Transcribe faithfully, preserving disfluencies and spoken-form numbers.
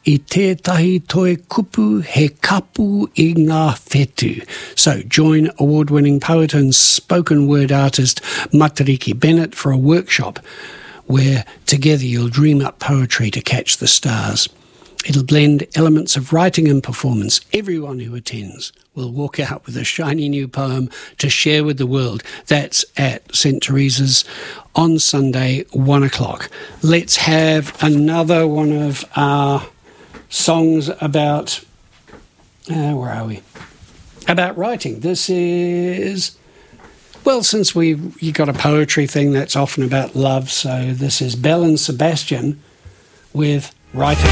I tētahi toi kupu he kapu I ngā whetū. So join award-winning poet and spoken word artist Matariki Bennett for a workshop where together you'll dream up poetry to catch the stars. It'll blend elements of writing and performance. Everyone who attends will walk out with a shiny new poem to share with the world. That's at Saint Teresa's on Sunday, one o'clock. Let's have another one of our songs about, uh, where are we? About writing. This is, well, since we've you got a poetry thing that's often about love, so this is Belle and Sebastian with Writing.